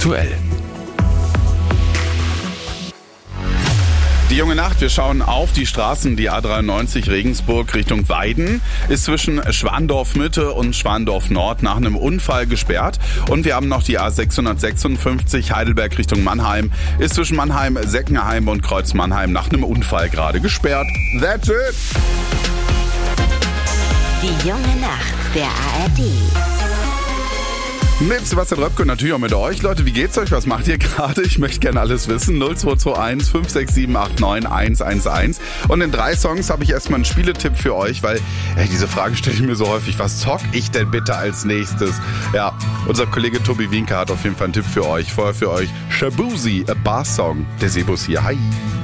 aktuell. Die junge Nacht, wir schauen auf die Straßen. Die A93 Regensburg Richtung Weiden ist zwischen Schwandorf Mitte und Schwandorf Nord nach einem Unfall gesperrt. Und wir haben noch die A656 Heidelberg Richtung Mannheim, ist zwischen Mannheim, Seckenheim und Kreuz Mannheim nach einem Unfall gerade gesperrt. That's it! Die junge Nacht der ARD. Mit Sebastian Röpke und natürlich auch mit euch. Leute, wie geht's euch? Was macht ihr gerade? Ich möchte gerne alles wissen. 0221 567 89 111. Und in 3 Songs habe ich erstmal einen Spieletipp für euch, weil diese Frage stelle ich mir so häufig. Was zock ich denn bitte als nächstes? Ja, unser Kollege Tobi Wienke hat auf jeden Fall einen Tipp für euch. Vorher für euch Shabuzi, a Bar Song. Der Sebus hier. Hi.